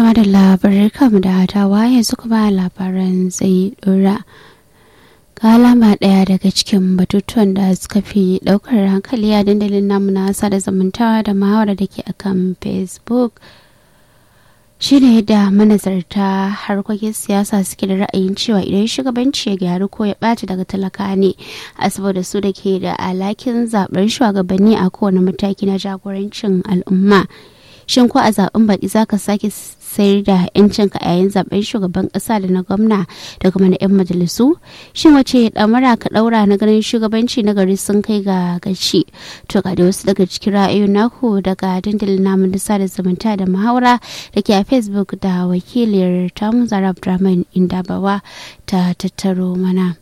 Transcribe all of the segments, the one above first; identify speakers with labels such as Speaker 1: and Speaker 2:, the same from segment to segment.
Speaker 1: ma da labarai kam da hatawa yanzu kuma labaran zai dora. Ga alama ɗaya daga cikin batutuwan da suka fi ɗaukar hankali a dandalin namu na sada zumuntawa da muhawara da ke akan Facebook shine yadda manazarta harkokin siyasa suke da ra'ayin cewa idan shugabanci ya gyaru ko ya ɓaci daga talaka ne a saboda su da ke da alhakin zaɓen shugabanni a kowane mataki na jagorancin al'umma. Shin ko a zaben baɗi za ka sake sayar da 'yancinka a yayin zaben shugaban ƙasa da na gwamna da kuma na 'yan majalisu? Shin wace ɗamara ka ɗaura na ganin shugabanci na gari sun kai ga gaci? To ga da wasu daga cikin ra'ayoyin naku daga dandalin namu na sada zumunta da muhawara da ke a Facebook da wakiliyar tamu Zara Abdurrahman Indabawa ta tattaro mana.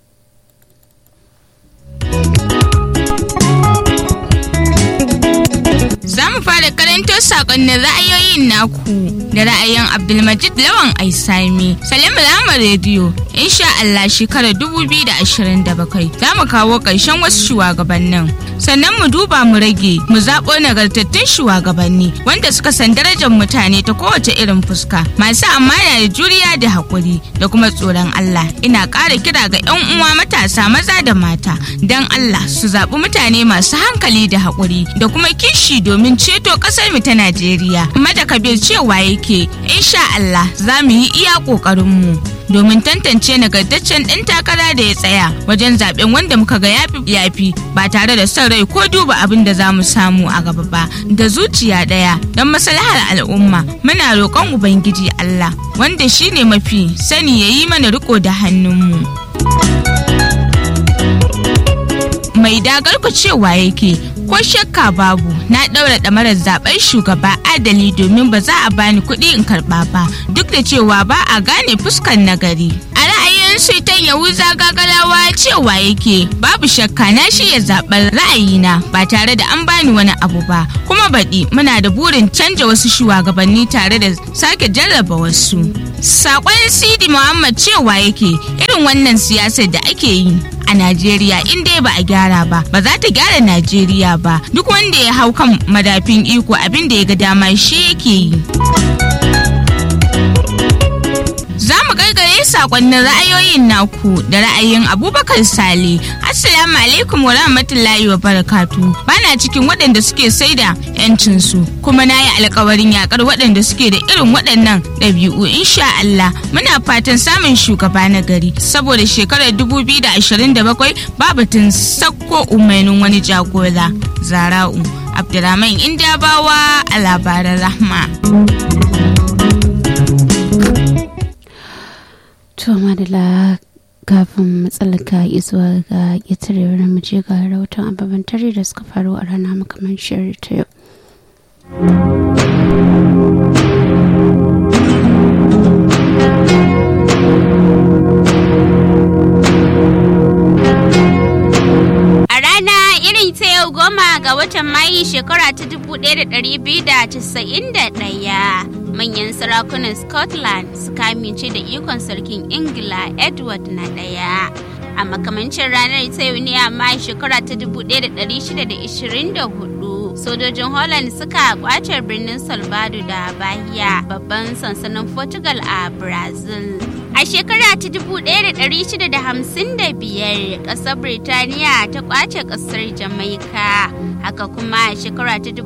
Speaker 2: Za mu fara karanto sakonnin ra'ayoyin naku da ra'ayin Abdulmajid Lawan Aisami. Salamu Rama Radio. Insha Allah shekarar 2027 za mu kawo ƙarshen wasu shugabannin. Sannan mu duba mu rage mu zaɓo nagartattun shugabanni wanda suka san darajar mutane ta kowace irin fuska. Masu amana da juriya da haƙuri da kuma tsoron Allah. Ina ƙara kira ga 'yan uwa matasa maza da mata don Allah su zaɓi mutane masu hankali da haƙuri da kuma kishi domin ceto kasar mu ta Najeriya. Mada Kabir cewa yake insha Allah za mu yi iya kokarin mu domin tantance nagartaccen ɗin takara da ya tsaya wajen zaben wanda muka ga yafi ba tare da son rai ko duba abin da za mu samu a gaba ba, da zuciya ɗaya don maslahar al'umma. Muna roƙon Ubangiji Allah wanda shine mafi sani ya yi mana riko da hannunmu. Mai dagar ku cewa yake ko shakka babu na ɗaura ɗamarar zaɓen shugaba adali domin ba za a bani kuɗi in karɓa ba duk da cewa ba a gane fuskan nagari. A ra'ayin Sultan Yahuza Gagalawa cewa yake babu shakka na shirya zaɓen ra'ayina ba tare da an bani wani abu ba, kuma baɗi muna da burin canja wasu shugabanni tare da sake jarraba wasu. Saƙon Sidi Muhammad cewa yake irin wannan siyasar da ake yi a Najeriya in dai ba a gyara ba za ta gyara Najeriya ba. Duk wanda ya hau kan madafin iko abin da ya ga dama shi yake yi. Za mu gargare sakonnin ra'ayoyin naku da ra'ayin Abubakar Sale. Assalamu alaikum wa rahmatullahi wa barakatu. Bana cikin waɗanda suke saida 'yancinsu kuma na yi alkawarin yakar waɗanda suke da irin waɗannan ɗabi'u. Insha Allah muna fatan samun shugaba na gari saboda shekarar 2027 babatun sakko umarnin wani jagora. Zara'u Abdurrahman Indabawa a labaran Rahma.
Speaker 1: To madala kafin matsalaka izuwa ga ƙetarewar muje ga rahoton ababen tare da suka faru a rana makamancin ta yau.
Speaker 3: A rana irin ta yau 10 ga watan Mayu shekara ta 1291. Manyan sarakunan Scotland suka amince da ikon sarkin Ingila Edward na ɗaya. A makamancin ranar ta yau ne amma shekara ta 1624 sojojin Holland suka kwace birnin Salvador da Bahia, babban sansanin Portugal a Brazil. A shekara ta 1655 ƙasar Birtaniya ta kwace ƙasar Jamaica. Haka kuma a shekara ta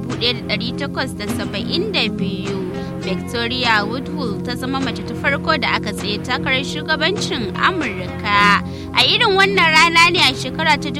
Speaker 3: 1872 Victoria Woodhull ta zama mace ta farko da aka tsaye takarar shugabancin Amurka. A irin wannan rana ne a shekara ta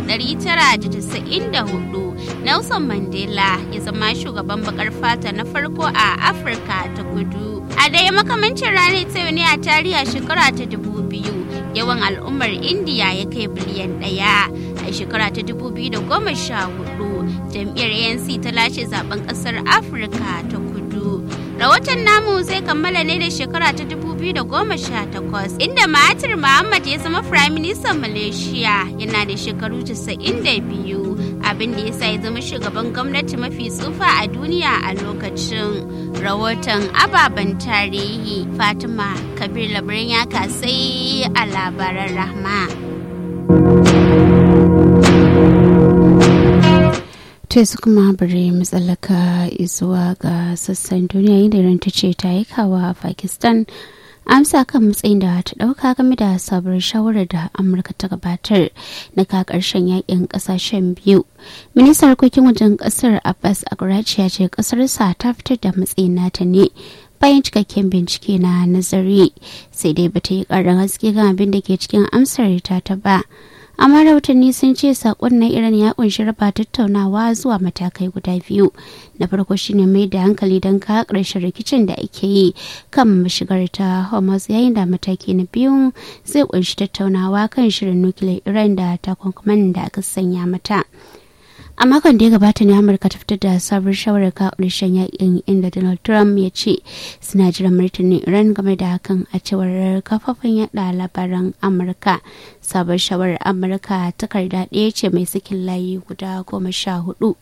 Speaker 3: 1994 Nelson Mandela ya zama shugaban bakar fata na farko a Afirka ta Kudu. A daya makamancin ranar ta yau ne a tarihi a shekara ta 2000 yawan al'ummar Indiya ya kai biliyan 1. A shekara ta 2014 jam'iyyar ANC ta lashe zaben kasar Afirka ta Kudu. Rahoton namu zai kammala ne da shekara ta 2018 inda Mahathir Mohamad ya zama Prime Minister Malaysia yana da shekaru 92, abin da yasa ya zama shugaban gwamnati mafi tsufa a duniya a lokacin. Rahoton ababen tarihi Fatima Kabir Labarin ya kasai a labaran Rahma.
Speaker 1: to su kuma bari matsalaka zuwa ga sassan duniya inda iran ta ce ta yi kawa a Pakistan amsa kan matsayin da ta dauka game da sabuwar shawarar da Amurka ta gabatar na ka karshen yakin kasashen biyu. Ministan harkokin wajen kasar Abbas Agrachi ya ce kasarsa ta fitar da matsayin nata ne bayan cikakken bincike na nazari, sai dai bata yi karin haske kan abin da ke cikin amsar ta ba. Amma rahotanni sun ce sakon na Iran ya kunshi raba tattaunawa zuwa matakai guda biyu. Na farko shine mai da hankali don ka ƙarshen rikicin da ake yi kan mashigar ta Hormuz, yayin da mataki na biyu zai kunshi tattaunawa kan shirin nukiliyar Iran da takunkuman da aka sanya mata. A makon da ya gabata ne Amurka ta fitar da sabuwar shawarar ka ƙarshen yakin, inda Donald Trump ya ce suna jiran martanin Iran game da hakan. A cewar kafafen yada labaran Amurka, sabuwar shawarar Amurka takarda ɗaya ce mai sakin layi guda 14.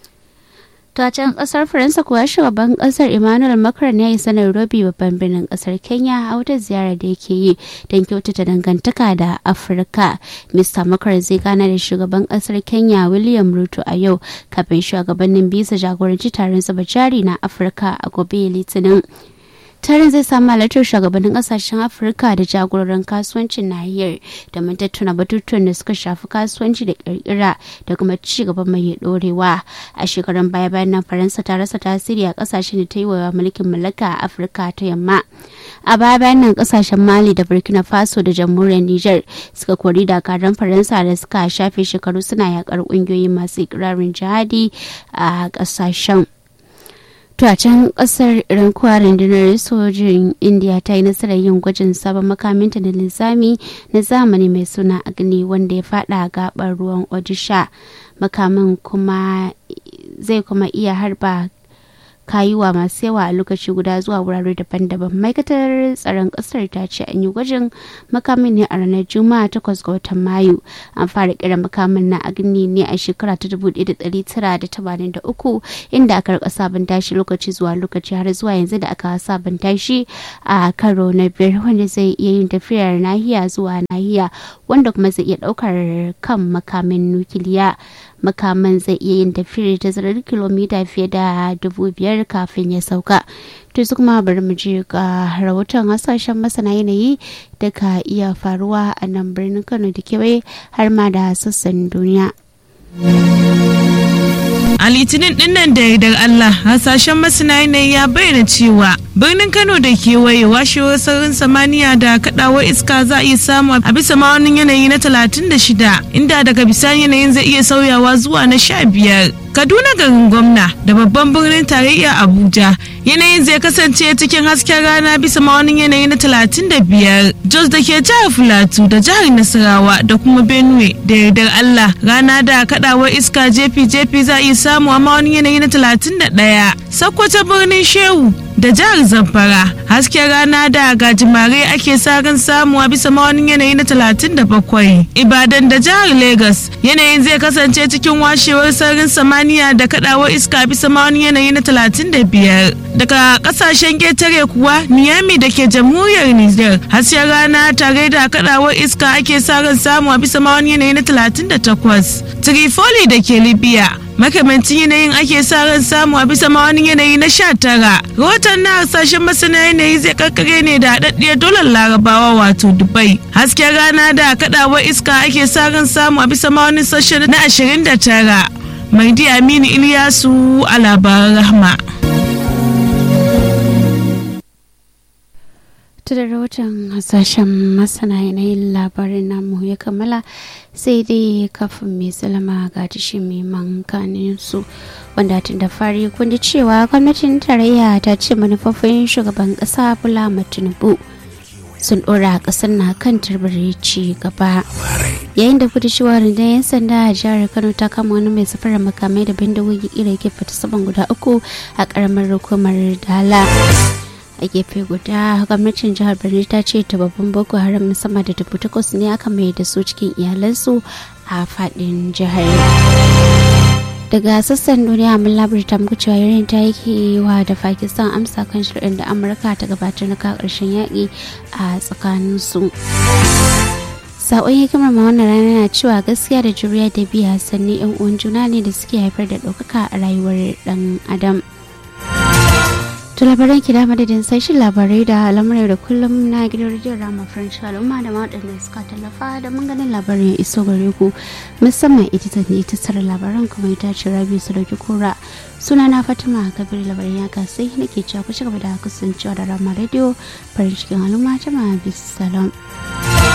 Speaker 1: ta can kasar Faransa kuwa shugaban kasar Emmanuel Macron ya isa Nairobi babban birnin kasar Kenya a wata ziyara da yake yi don kyautata dangantaka da Afirka. Mr. Macron zai gana da shugaban kasar Kenya William Ruto a yau kafin shugabannin bisa jagoranci taron zuba jari na Afirka a gobe Litinin. Taron zai samu halartar shugabannin kasashen Afirka da jagororin kasuwancin nahiyar da mun tattauna batutuwan da suka shafi kasuwanci da kirkira da kuma ci gaba mai dorewa. A shekarun baya-bayan nan Faransa ta rasa tasiri a kasashen da ta yi wa mulkin mallaka a Afirka ta yamma. A baya-bayan nan kasashen Mali da Burkina Faso da jamhuriyar Niger suka kori dakaran Faransa da suka shafe shekaru suna yakar kungiyoyi masu ikirarin jihadi a kasashen. To a can kasar Iran kuwa rundunar sojin India ta yi nasarar yin gwajin sabon makaminta da linzami na zamani mai suna Agni, wanda ya fada gabar ruwan Odisha. Makamin kuma zai kuma iya harba kayuwa masu yawa a lokaci guda zuwa wurare daban-daban. Ma'aikatar tsaron kasar ta ce an yi gwajin makamin ne a ranar Juma'a 8 ga watan Mayu. An fara kira makamin na Agni ne a shekara ta 1983, inda aka rika sabunta shi lokaci zuwa lokaci har zuwa yanzu da aka sabunta shi a karo na 5, wanda zai iya yin tafiyar nahiya zuwa nahiya, wanda kuma zai iya daukar kan makamin nukiliya. Makaman zai iya yin tafiyar tazarar kilomita fiye da 5,000 kafin ya sauka. To su kuma bari mu je ga rahoton hasashen masana yanayi da ka iya faruwa a nan birnin Kano da kewaye har ma da sassan duniya.
Speaker 4: A litinin dinnan da yardar Allah, hasashen masana yanayi ya bayyana cewa birnin Kano da kewaye washewar sararin samaniya da kadawar iska za a iya samu a bisa ma'aunin yanayi na 36, inda daga bisani yanayin zai iya sauyawa zuwa na 15. Kaduna garin gwamna da babban birnin tarayya Abuja yanayin zai kasance cikin hasken rana bisa ma'aunin yanayi na 35. Jos da ke jihar Filato da jihar Nasarawa da kuma Benue da yardar Allah, rana da kadawar iska jefi-jefi za a iya samu a ma'aunin yanayi na 31. Sokoto birnin Shehu da jihar Zamfara hasken rana da gajimare ake sa ran samu a bisa ma'aunin yanayi na 37. Ibadan da jihar Lagos yanayin zai kasance cikin washewar sararin samaniya da kadawar iska bisa ma'aunin yanayi na 35. Daga kasashen ketare kuwa Niamey da ke jamhuriyar Niger hasken rana tare da kadawar iska ake sa ran samu a bisa ma'aunin yanayi na 38. Tripoli da ke Libya makamancin yanayin ake sa ran samu a bisa ma'aunin yanayi na 19. Rahoton na hasashen masana yanayi zai karkare ne da haɗaɗɗiyar dolar Larabawa wato Dubai. Hasken rana da kaɗawar iska ake sa ran samu a bisa ma'aunin sashen na 29. Maidi Aminu Iliyasu a labaran Rahma.
Speaker 1: Da rahoton hasashen masana yanayin labarin namu ya kammala, sai dai kafin mai salama ga tashi mai mankanin su, wanda tun da fari kun ji cewa gwamnatin tarayya ta ce manufofin shugaban kasa Bola Ahmed Tinubu sun dora kasar na kan turbar ci gaba. Yayin da kudu cewa rundunar 'yan sanda a jihar Kano ta kama wani mai safarar makamai da bindigogi ira ke fita saman guda 3 a karamar hukumar Dala. A gefe guda, gwamnatin jihar Borno ta ce ta babban Boko Haram sama da 8,000 ne aka mai da su cikin iyalansu a fadin jihar. Daga sassan duniya mun labarta muku cewa yayin ta yake wa da Pakistan amsa kan shirin da Amurka ta gabatar na karshen yaƙi a tsakaninsu. Sakon hikimar ma wannan rana na cewa gaskiya da juriya da biya sannan yan uwan juna ne da suke haifar da ɗaukaka a rayuwar ɗan adam. To labaran ki da madadin sashen labarai da al'amuran da kullum na gidan rediyon Rama French al'umma da waɗanda suka tallafa da mun ganin labarin ya iso gare ku musamman ita tsara labaran kuma ita ce Rabi su dauki kura suna na Fatima Kabir labarin ya kasai nake cewa ku ci gaba da kasancewa da Rama Radio farin cikin al'umma jama'a bisalam.